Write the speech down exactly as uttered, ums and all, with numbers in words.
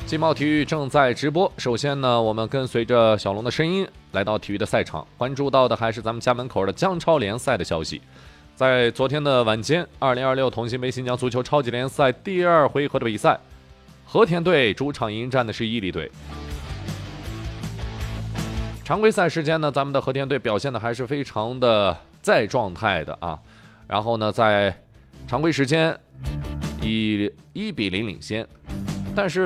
金茂体育正在直播。首先呢，我们跟随着小龙的声音来到体育的赛场，关注到的还是咱们家门口的江超联赛的消息。在昨天的晚间，二零二六同心杯新疆足球超级联赛第二回合的比赛，和田队主场迎战的是伊犁队。常规赛时间呢，咱们的和田队表现的还是非常的在状态的啊。然后呢，在常规时间以一比零领先，但是